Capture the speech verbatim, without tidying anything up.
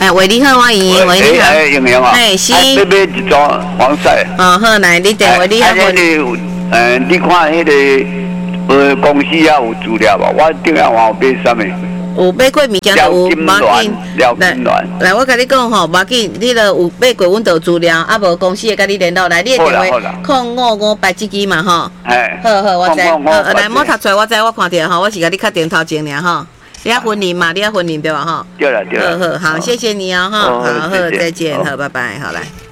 哎，喂，你好，欢迎，喂，你好。 哎，营养啊。 哎，是。 要买一张防晒。 哦，好，来，你电话你要问。 呃，你看迄个呃公司也有资料吧？我顶下我有买什么？ 有买过物件就有，无紧。 廖金銮。 来，我甲你讲吼，无紧，你著有买过阮就资料，啊无公司会甲你联络。来，你的电话空五五八支机嘛吼。 哎。 好好，我知。好，来，莫读出来，我知，我看着吼，我是甲你确定头前尔吼。你要婚礼嘛？你要婚礼对吧？哈。 对了对了。 好好好，谢谢你哦哈。好好，再见，好，拜拜，好来。